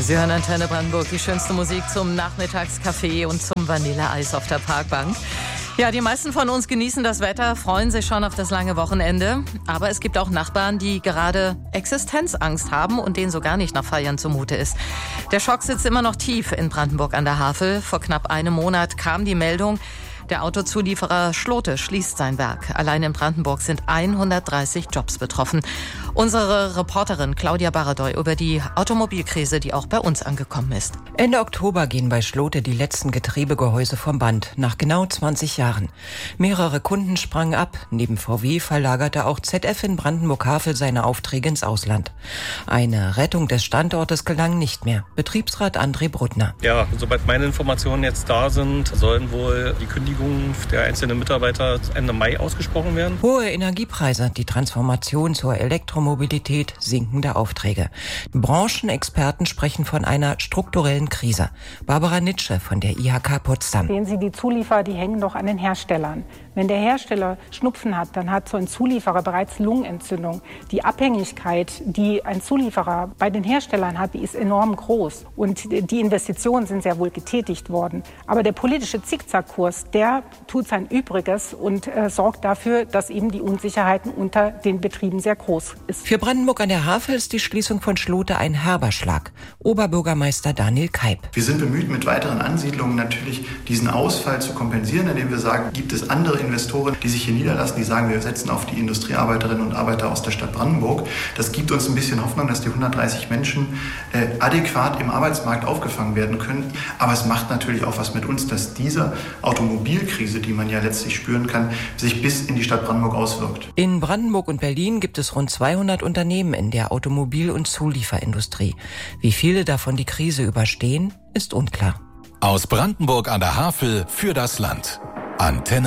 Sie hören Antenne Brandenburg, die schönste Musik zum Nachmittagskaffee und zum Vanilleeis auf der Parkbank. Ja, die meisten von uns genießen das Wetter, freuen sich schon auf das lange Wochenende. Aber es gibt auch Nachbarn, die gerade Existenzangst haben und denen so gar nicht nach Feiern zumute ist. Der Schock sitzt immer noch tief in Brandenburg an der Havel. Vor knapp einem Monat kam die Meldung, der Autozulieferer Schlote schließt sein Werk. Allein in Brandenburg sind 130 Jobs betroffen. Unsere Reporterin Claudia Baradoy über die Automobilkrise, die auch bei uns angekommen ist. Ende Oktober gehen bei Schlote die letzten Getriebegehäuse vom Band, nach genau 20 Jahren. Mehrere Kunden sprangen ab. Neben VW verlagerte auch ZF in Brandenburg-Havel seine Aufträge ins Ausland. Eine Rettung des Standortes gelang nicht mehr. Betriebsrat André Bruttner. Ja, sobald meine Informationen jetzt da sind, sollen wohl die Kündigungen der einzelnen Mitarbeiter Ende Mai ausgesprochen werden. Hohe Energiepreise, die Transformation zur Elektromobilität, sinkende Aufträge. Branchenexperten sprechen von einer strukturellen Krise. Barbara Nitsche von der IHK Potsdam. Sehen Sie, die Zulieferer, die hängen doch an den Herstellern. Wenn der Hersteller Schnupfen hat, dann hat so ein Zulieferer bereits Lungenentzündung. Die Abhängigkeit, die ein Zulieferer bei den Herstellern hat, die ist enorm groß. Und die Investitionen sind sehr wohl getätigt worden. Aber der politische Zickzackkurs, der tut sein Übriges und sorgt dafür, dass eben die Unsicherheiten unter den Betrieben sehr groß ist. Für Brandenburg an der Havel ist die Schließung von Schlote ein herber Schlag. Oberbürgermeister Daniel Keib. Wir sind bemüht, mit weiteren Ansiedlungen natürlich diesen Ausfall zu kompensieren, indem wir sagen, gibt es andere Investoren, die sich hier niederlassen, die sagen, wir setzen auf die Industriearbeiterinnen und Arbeiter aus der Stadt Brandenburg. Das gibt uns ein bisschen Hoffnung, dass die 130 Menschen adäquat im Arbeitsmarkt aufgefangen werden können. Aber es macht natürlich auch was mit uns, dass diese Automobilkrise, die man ja letztlich spüren kann, sich bis in die Stadt Brandenburg auswirkt. In Brandenburg und Berlin gibt es rund 200 Unternehmen in der Automobil- und Zulieferindustrie. Wie viele davon die Krise überstehen, ist unklar. Aus Brandenburg an der Havel für das Land. Antenne